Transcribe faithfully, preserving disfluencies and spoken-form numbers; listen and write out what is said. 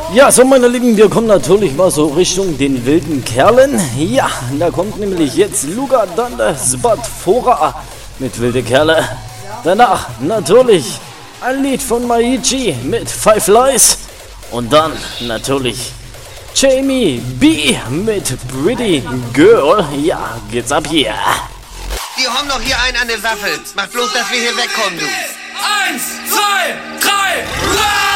Ja, so meine Lieben, wir kommen natürlich mal so Richtung den wilden Kerlen. Ja, da kommt nämlich jetzt Luga Thunder Spadfora mit wilde Kerle. Danach natürlich ein Lied von Maichi mit Five Lies. Und dann natürlich Jamie B mit Pretty Girl. Ja, geht's ab hier. Die haben noch hier einen an der Waffel. Mach bloß, dass wir hier wegkommen, du. Eins, zwei, drei, wow!